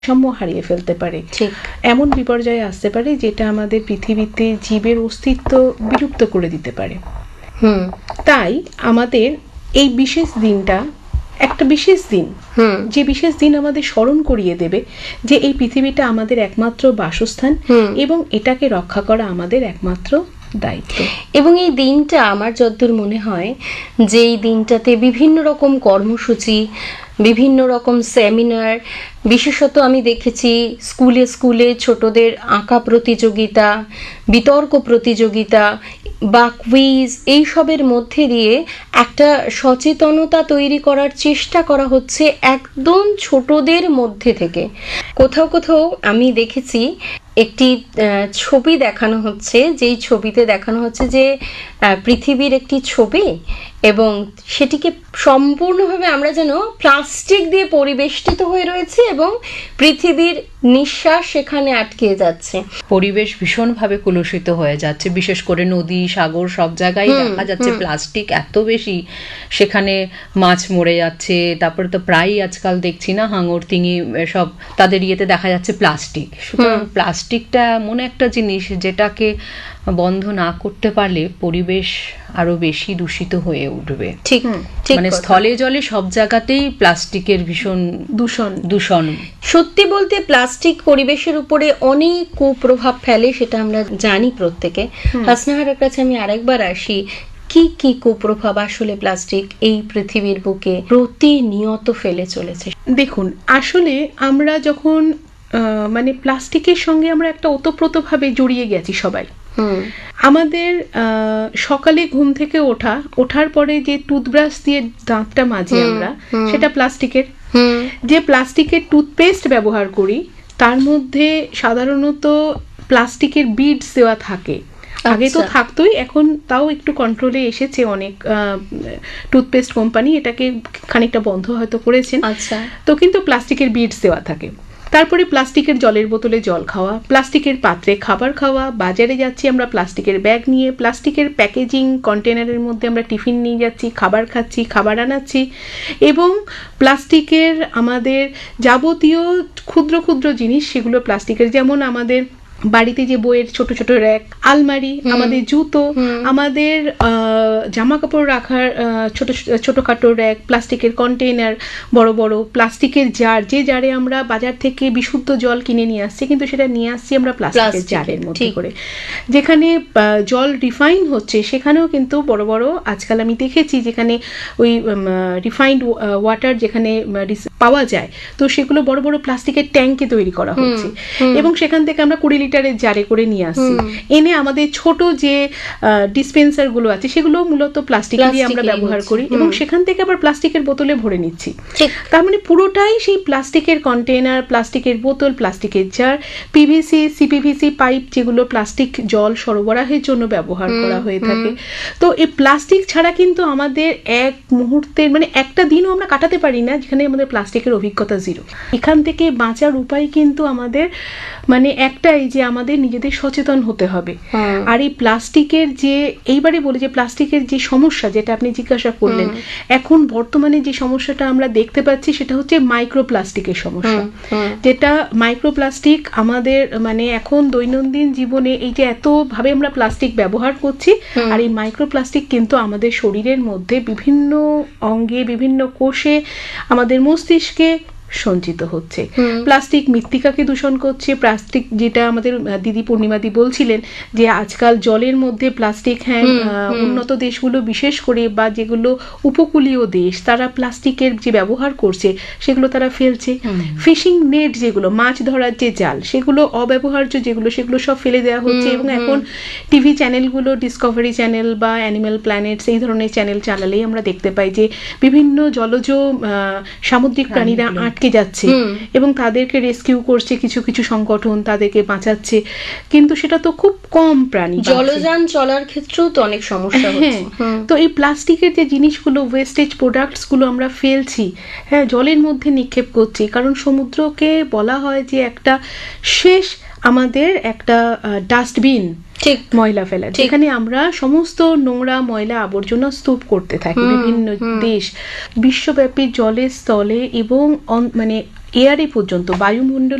ভারসাম্য হারিয়ে ফেলতে পারে, এমন বিপর্যয় আসতে পারে যেটা আমাদের পৃথিবীতে জীবের অস্তিত্ব বিলুপ্ত করে দিতে পারে। তাই আমাদের এই বিশেষ দিনটা একটা বিশেষ দিন, যে বিশেষ দিন আমাদের স্মরণ করিয়ে দেবে যে এই পৃথিবীটা আমাদের একমাত্র বাসস্থান এবং এটাকে রক্ষা করা আমাদের একমাত্র দায়িত্ব। এবং এই দিনটা আমার যতদূর মনে হয় যে এই দিনটাতে বিভিন্ন রকম কর্মসূচি, বিভিন্ন রকম সেমিনার, বিশেষত আমি দেখেছি স্কুলে স্কুলে ছোটদের আঁকা প্রতিযোগিতা, বিতর্ক প্রতিযোগিতা বা কুইজ, এইসবের মধ্যে দিয়ে একটা সচেতনতা তৈরি করার চেষ্টা করা হচ্ছে একদম ছোটদের মধ্যে থেকে। কোথাও কোথাও আমি দেখেছি একটি ছবি দেখানো হচ্ছে, যেই ছবিতে দেখানো হচ্ছে যে পৃথিবীর একটি ছবি এবং সেটিকে সম্পূর্ণভাবে আমরা যেন প্লাস্টিক দিয়ে পরিবেষ্টিত হয়ে রয়েছে এবং পৃথিবীর নিঃশ্বাস সেখানে আটকে যাচ্ছে। পরিবেশ ভীষণভাবে কলুষিত হয়ে যাচ্ছে, বিশেষ করে নদী, সাগর, সব জায়গায় দেখা যাচ্ছে প্লাস্টিক এত বেশি, সেখানে মাছ মরে যাচ্ছে। তারপরে তো প্রায়ই আজকাল দেখছি না হাঙর, তিঙি, সব তাদের ইয়েতে দেখা যাচ্ছে প্লাস্টিক। সুতরাং প্লাস্টিকটা এমন একটা জিনিস যেটাকে বন্ধ না করতে পারলে পরিবেশ আরো বেশি দূষিত হয়ে উঠবে। ঠিক, মানে স্থলে জলে সব জায়গাতেই প্লাস্টিকের ভীষণ দূষণ। সত্যি বলতে প্লাস্টিক পরিবেশের উপরে অনেক কুপ্রভাব ফেলে, সেটা আমরা জানি প্রত্যেকে। হাসনাহারের কাছে আমি আরেকবার আসি, কি কি কুপ্রভাব আসলে প্লাস্টিক এই পৃথিবীর বুকে প্রতিনিয়ত ফেলে চলেছে? দেখুন, আসলে আমরা যখন মানে প্লাস্টিকের সঙ্গে আমরা একটা ওতপ্রোতভাবে জড়িয়ে গেছি সবাই। আমাদের সকালে ঘুম থেকে ওঠার পরে যে টুথব্রাশ দিয়ে দাঁতটা মাজি আমরা, সেটা প্লাস্টিকের। যে প্লাস্টিকের টুথপেস্ট ব্যবহার করি তার মধ্যে সাধারণত প্লাস্টিকের বিডস দেওয়া থাকে। আগে তো থাকতোই, এখন তাও একটু কন্ট্রোলে এসেছে অনেক টুথপেস্ট কোম্পানি, এটাকে খানিকটা বন্ধ হয়তো করেছেন। তো কিন্তু প্লাস্টিকের বিডস দেওয়া থাকে। তারপরে প্লাস্টিকের জলের বোতলে জল খাওয়া, প্লাস্টিকের পাত্রে খাবার খাওয়া, বাজারে যাচ্ছি আমরা প্লাস্টিকের ব্যাগ নিয়ে, প্লাস্টিকের প্যাকেজিং কন্টেনারের মধ্যে আমরা টিফিন নিয়ে যাচ্ছি, খাবার খাচ্ছি, খাবার আনাচ্ছি, এবং প্লাস্টিকের আমাদের যাবতীয় ক্ষুদ্র ক্ষুদ্র জিনিস সেগুলো প্লাস্টিকের। যেমন আমাদের বাড়িতে যে বইয়ের ছোট ছোট র্যাক, আলমারি, আমাদের জুতো, আমাদের জামা কাপড় রাখার ছোট ছোটখাটো র্যাক, প্লাস্টিকের কন্টেইনার, বড় বড় প্লাস্টিকের জার, যে জারে আমরা বাজার থেকে বিশুদ্ধ জল কিনে নিয়ে আসছি, কিন্তু সেটা নিয়ে আসছি আমরা প্লাস্টিকের জারের মধ্যে করে। যেখানে জল রিফাইন হচ্ছে সেখানেও কিন্তু বড় বড়, আজকাল আমি দেখেছি যেখানে ওই রিফাইন্ড ওয়াটার যেখানে পাওয়া যায়, তো সেগুলো বড় বড় প্লাস্টিকের ট্যাঙ্কে তৈরি করা হচ্ছে এবং সেখান থেকে আমরা 20 লিটারের জারে করে নিয়ে আসছি, এনে আমাদের ছোট যে ডিসপেন্সার গুলো আছে সেগুলো মূলত প্লাস্টিকেরই আমরা ব্যবহার করি এবং সেখান থেকে আবার প্লাস্টিকের বোতলে ভরে নিচ্ছি। তার মানে পুরোটাই সেই প্লাস্টিকের কন্টেনার, প্লাস্টিকের বোতল, প্লাস্টিকের জার, পিভিসি, সিপিভিসি পাইপ, যেগুলো প্লাস্টিক জল সরবরাহের জন্য ব্যবহার করা হয়ে থাকে। তো এই প্লাস্টিক ছাড়া কিন্তু আমাদের এক মুহূর্তের মানে একটা দিনও আমরা কাটাতে পারি না যেখানে আমাদের প্লাস্টিকের অভিজ্ঞতা জিরো। এখান থেকে বাঁচার উপায় কিন্তু আমাদের মানে একটাই, যে আমাদের নিজেদের সচেতন হতে হবে। আর এই প্লাস্টিকের যে, এইবারে বলি যে প্লাস্টিকের যে সমস্যা যেটা আপনি জিজ্ঞাসা করলেন, এখন বর্তমানে যে সমস্যাটা আমরা দেখতে পাচ্ছি সেটা হচ্ছে মাইক্রোপ্লাস্টিকের সমস্যা। যেটা মাইক্রোপ্লাস্টিক আমাদের মানে এখন দৈনন্দিন জীবনে এই যে এত ভাবে আমরা প্লাস্টিক ব্যবহার করছি, আর এই মাইক্রোপ্লাস্টিক কিন্তু আমাদের শরীরের মধ্যে বিভিন্ন অঙ্গে, বিভিন্ন কোষে, আমাদের মস্তিষ্কে সঞ্চিত হচ্ছে। প্লাস্টিক মৃত্তিকাকে দূষণ করছে। প্লাস্টিক, যেটা আমাদের দিদি পূর্ণিমাদি বলছিলেন যে আজকাল জলের মধ্যে প্লাস্টিক, হ্যাঁ, উন্নত দেশগুলো বিশেষ করে বা যেগুলো উপকূলীয় দেশ, তারা প্লাস্টিকের যে ব্যবহার করছে সেগুলো তারা ফেলছে। ফিশিং নেট, যেগুলো মাছ ধরার যে জাল, সেগুলো অব্যবহার্য যেগুলো, সেগুলো সব ফেলে দেওয়া হচ্ছে। এবং এখন টিভি চ্যানেলগুলো, ডিসকভারি চ্যানেল বা অ্যানিম্যাল প্ল্যানেটস, এই ধরনের চ্যানেল চালালেই আমরা দেখতে পাই যে বিভিন্ন জলজ সামুদ্রিক প্রাণীরা যাচ্ছে এবং তাদেরকে রেস্কিউ করছে কিছু কিছু সংগঠন, তাদেরকে বাঁচাচ্ছে, কিন্তু সেটা তো খুব কম প্রাণী। জলযান চলার ক্ষেত্রেও তো অনেক সমস্যা হচ্ছে। তো এই প্লাস্টিকের যে জিনিসগুলো, ওয়েস্টেজ প্রোডাক্টস গুলো আমরা ফেলছি, হ্যাঁ, জলের মধ্যে নিক্ষেপ করছি, কারণ সমুদ্রকে বলা হয় যে একটা শেষ আমাদের একটা ডাস্টবিন ঠিক ময়লা ফেলার, যেখানে আমরা সমস্ত নোংরা ময়লা আবর্জনা স্তূপ করতে থাকি। বিভিন্ন দেশ বিশ্বব্যাপী জলের স্থলে এবং মানে এয়ারে পর্যন্ত, বায়ুমণ্ডল